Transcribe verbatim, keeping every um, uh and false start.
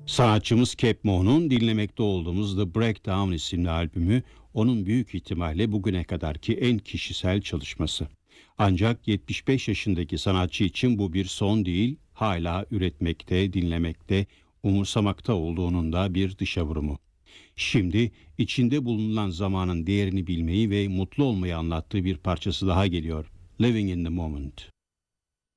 Sanatçımız Kep Mo'nun dinlemekte olduğumuz The Breakdown isimli albümü onun büyük ihtimalle bugüne kadarki en kişisel çalışması. Ancak yetmiş beş yaşındaki sanatçı için bu bir son değil, hala üretmekte, dinlemekte, umursamakta olduğunun da bir dışa vurumu. Şimdi içinde bulunan zamanın değerini bilmeyi ve mutlu olmayı anlattığı bir parçası daha geliyor. Living in the Moment.